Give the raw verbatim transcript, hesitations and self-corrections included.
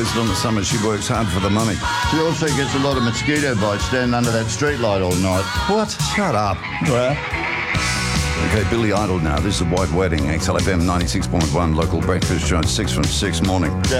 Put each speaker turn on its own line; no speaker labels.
because in the summer she works hard for the money.
She also gets a lot of mosquito bites standing under that streetlight all night.
What? Shut up.
Well,
Okay, Billy Idol now. This is White Wedding, X L F M ninety-six point one, local breakfast show at six from six morning.